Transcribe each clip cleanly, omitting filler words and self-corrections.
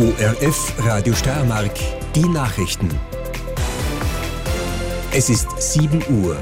ORF Radio Steiermark, die Nachrichten. Es ist 7 Uhr.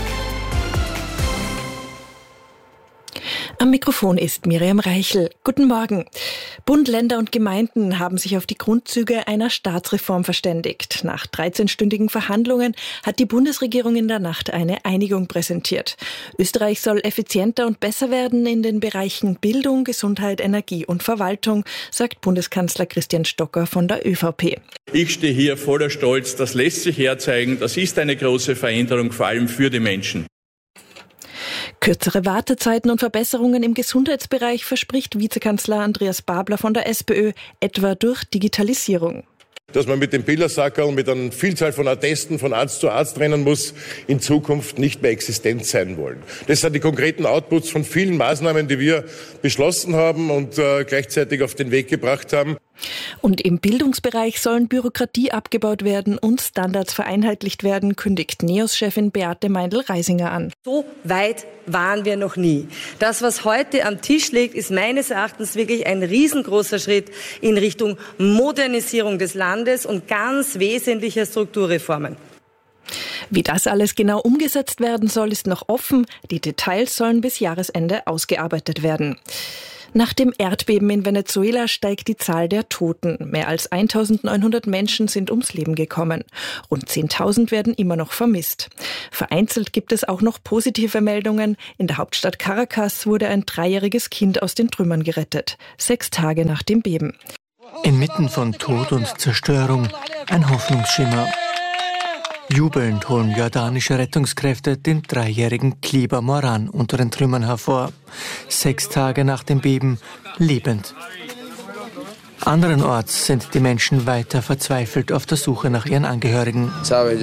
Am Mikrofon ist Miriam Reichel. Guten Morgen. Bund, Länder und Gemeinden haben sich auf die Grundzüge einer Staatsreform verständigt. Nach 13-stündigen Verhandlungen hat die Bundesregierung in der Nacht eine Einigung präsentiert. Österreich soll effizienter und besser werden in den Bereichen Bildung, Gesundheit, Energie und Verwaltung, sagt Bundeskanzler Christian Stocker von der ÖVP. Ich stehe hier voller Stolz. Das lässt sich herzeigen. Das ist eine große Veränderung, vor allem für die Menschen. Kürzere Wartezeiten und Verbesserungen im Gesundheitsbereich verspricht Vizekanzler Andreas Babler von der SPÖ, etwa durch Digitalisierung. Dass man mit dem Bildersackerl, mit einer Vielzahl von Attesten von Arzt zu Arzt rennen muss, in Zukunft nicht mehr existent sein wollen. Das sind die konkreten Outputs von vielen Maßnahmen, die wir beschlossen haben und gleichzeitig auf den Weg gebracht haben. Und im Bildungsbereich sollen Bürokratie abgebaut werden und Standards vereinheitlicht werden, kündigt NEOS-Chefin Beate Meindl-Reisinger an. So weit waren wir noch nie. Das, was heute am Tisch liegt, ist meines Erachtens wirklich ein riesengroßer Schritt in Richtung Modernisierung des Landes und ganz wesentlicher Strukturreformen. Wie das alles genau umgesetzt werden soll, ist noch offen. Die Details sollen bis Jahresende ausgearbeitet werden. Nach dem Erdbeben in Venezuela steigt die Zahl der Toten. Mehr als 1.900 Menschen sind ums Leben gekommen. Rund 10.000 werden immer noch vermisst. Vereinzelt gibt es auch noch positive Meldungen. In der Hauptstadt Caracas wurde ein 3-jähriges Kind aus den Trümmern gerettet. 6 Tage nach dem Beben. Inmitten von Tod und Zerstörung ein Hoffnungsschimmer. Jubelnd holen jordanische Rettungskräfte den 3-jährigen Kliber Moran unter den Trümmern hervor. 6 Tage nach dem Beben lebend. Anderenorts sind die Menschen weiter verzweifelt auf der Suche nach ihren Angehörigen.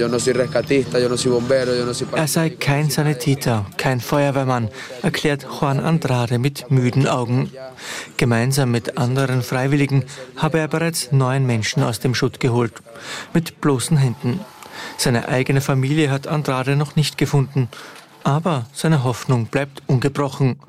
Er sei kein Sanitäter, kein Feuerwehrmann, erklärt Juan Andrade mit müden Augen. Gemeinsam mit anderen Freiwilligen habe er bereits 9 Menschen aus dem Schutt geholt. Mit bloßen Händen. Seine eigene Familie hat Andrade noch nicht gefunden. Aber seine Hoffnung bleibt ungebrochen.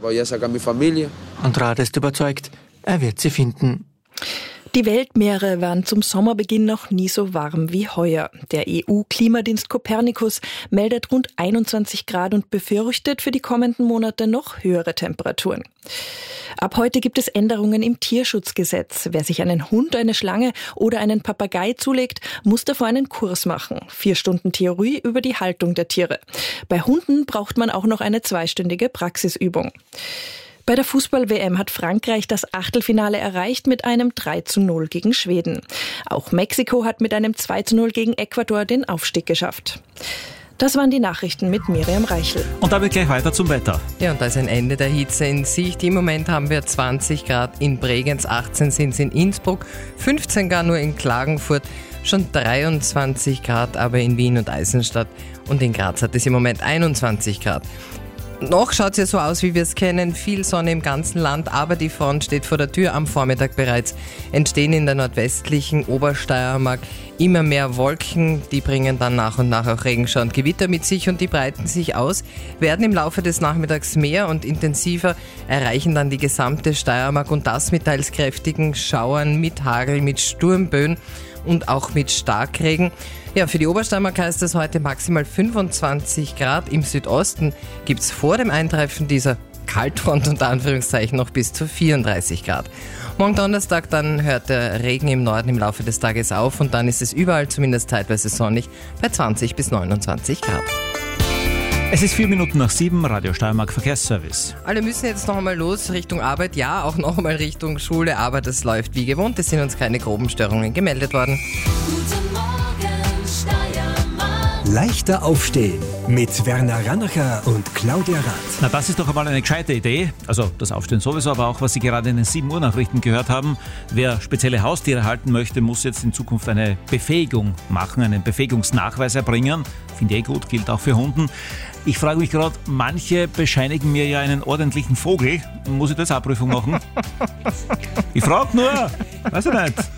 Andrade ist überzeugt, er wird sie finden. Die Weltmeere waren zum Sommerbeginn noch nie so warm wie heuer. Der EU-Klimadienst Copernicus meldet rund 21 Grad und befürchtet für die kommenden Monate noch höhere Temperaturen. Ab heute gibt es Änderungen im Tierschutzgesetz. Wer sich einen Hund, eine Schlange oder einen Papagei zulegt, muss davor einen Kurs machen. 4 Stunden Theorie über die Haltung der Tiere. Bei Hunden braucht man auch noch eine 2-stündige Praxisübung. Bei der Fußball-WM hat Frankreich das Achtelfinale erreicht mit einem 3:0 gegen Schweden. Auch Mexiko hat mit einem 2:0 gegen Ecuador den Aufstieg geschafft. Das waren die Nachrichten mit Miriam Reichel. Und damit gleich weiter zum Wetter. Ja, und da ist ein Ende der Hitze in Sicht. Im Moment haben wir 20 Grad in Bregenz, 18 sind es in Innsbruck, 15 gar nur in Klagenfurt, schon 23 Grad aber in Wien und Eisenstadt und in Graz hat es im Moment 21 Grad. Noch schaut es ja so aus, wie wir es kennen, viel Sonne im ganzen Land, aber die Front steht vor der Tür. Am Vormittag bereits entstehen in der nordwestlichen Obersteiermark immer mehr Wolken, die bringen dann nach und nach auch Regenschauer und Gewitter mit sich und die breiten sich aus, werden im Laufe des Nachmittags mehr und intensiver, erreichen dann die gesamte Steiermark und das mit teils kräftigen Schauern, mit Hagel, mit Sturmböen und auch mit Starkregen. Ja, für die Obersteiermark heißt es heute maximal 25 Grad. Im Südosten gibt es vor dem Eintreffen dieser Kaltfront unter Anführungszeichen noch bis zu 34 Grad. Morgen Donnerstag dann hört der Regen im Norden im Laufe des Tages auf und dann ist es überall zumindest teilweise sonnig bei 20 bis 29 Grad. Es ist 4 Minuten nach 7, Radio Steiermark Verkehrsservice. Alle müssen jetzt noch einmal los Richtung Arbeit, ja, auch noch einmal Richtung Schule, aber das läuft wie gewohnt. Es sind uns keine groben Störungen gemeldet worden. Guten Morgen, Steiermark. Leichter aufstehen mit Werner Rannacher und Claudia Rath. Na, das ist doch einmal eine gescheite Idee. Also das Aufstehen sowieso, aber auch, was Sie gerade in den 7 Uhr Nachrichten gehört haben. Wer spezielle Haustiere halten möchte, muss jetzt in Zukunft eine Befähigung machen, einen Befähigungsnachweis erbringen. Finde ich gut, gilt auch für Hunden. Ich frage mich gerade, manche bescheinigen mir ja einen ordentlichen Vogel. Muss ich da jetzt Abprüfung machen? Ich frage nur, weiß ich nicht.